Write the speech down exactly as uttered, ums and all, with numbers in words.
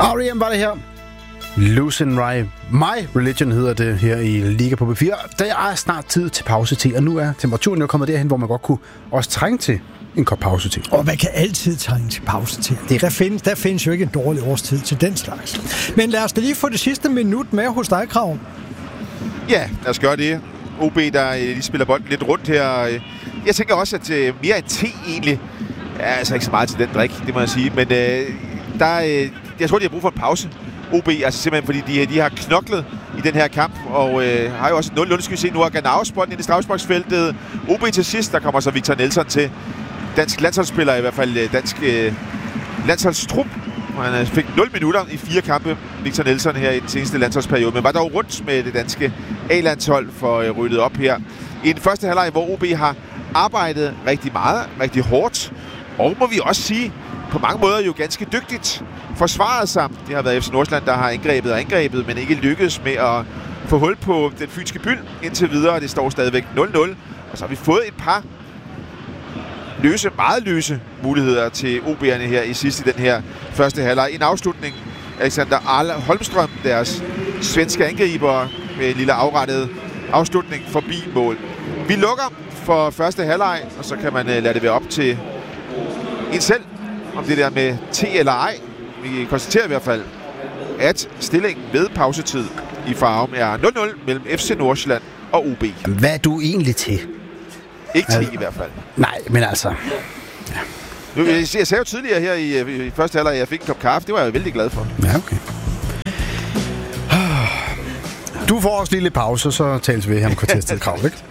R E M var det her. Losing My, My Religion hedder det her i Liga på B fire. Der er snart tid til pause til, og nu er temperaturen jo kommet derhen, hvor man godt kunne også trænge til en kop pause til. Og man kan altid trænge til pause til. Der findes, der findes jo ikke en dårlig årstid til den slags. Men lad os da lige få det sidste minut med hos dig, Krav. Ja, lad os gøre det. O B, der lige spiller bolden lidt rundt her. Jeg tænker også, at mere end te egentlig er altså ikke så meget til den drik, det må jeg sige. Men øh, der, øh, jeg tror, de har brug for en pause. O B, altså simpelthen fordi de, de har knoklet i den her kamp, og øh, har jo også nul nul, skal vi se. Nu har Ganaus bolden ind i strafsparksfeltet. O B til sidst, der kommer så Victor Nelson til. Dansk landsholdsspiller, i hvert fald dansk øh, landsholdstrup. Han fik nul minutter i fire kampe, Victor Nelson, her i den seneste landsholdsperiode, men var dog rundt med det danske A-landshold for øh, ryddet op her. I den første halvleg, hvor O B har arbejdet rigtig meget, rigtig hårdt, og må vi også sige, på mange måder jo ganske dygtigt forsvaret sig. Det har været F C Nordsjælland, der har angrebet og angrebet, men ikke lykkedes med at få hul på den fynske byld indtil videre. Det står stadigvæk nul nul, og så har vi fået et par løse, meget løse muligheder til O B'erne her i sidst i den her første halvleg. En afslutning. Alexander Arle Holmstrøm, deres svenske angriber, med en lille afrettet afslutning forbi mål. Vi lukker for første halvleg, og så kan man uh, lade det være op til en selv, om det der med T eller ej. Vi konstaterer i hvert fald, at stillingen ved pausetid i Farum er nul nul mellem F C Nordsjælland og O B. Hvad er du egentlig til? Ikke til i hvert fald. Nej, men altså... Ja. Nu, jeg, jeg sagde jo tidligere her i, i første halvleg, at jeg fik en kop kaffe. Det var jeg vældig glad for. Ja, okay. Du får også lige lidt pause, så tales vi her om kvarterstid, Krav, ikke?